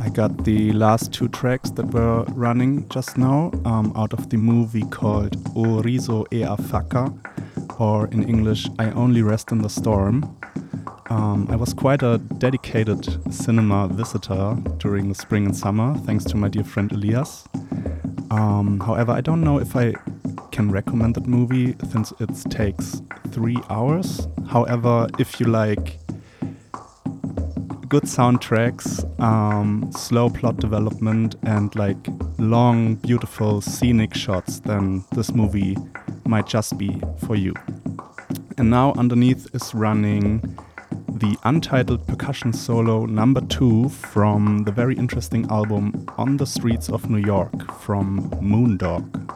I got the last two tracks that were running just now out of the movie called O Riso e a Facca, or in English, I Only Rest in the Storm. I was quite a dedicated cinema visitor during the spring and summer, thanks to my dear friend Elias. However, I don't know if I can recommend that movie since it takes 3 hours. However, if you like good soundtracks, slow plot development, and like long, beautiful scenic shots, then this movie might just be for you. And now underneath is running the untitled percussion solo number 2 from the very interesting album On the Streets of New York from Moondog.